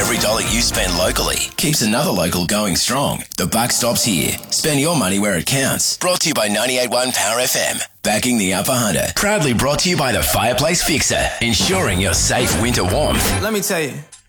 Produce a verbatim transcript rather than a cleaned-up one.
Every dollar you spend locally keeps another local going strong. The buck stops here. Spend your money where it counts. Brought to you by ninety-eight point one Power F M. Backing the Upper Hunter. Proudly brought to you by the Fireplace Fixer. Ensuring your safe winter warmth. Let me tell you.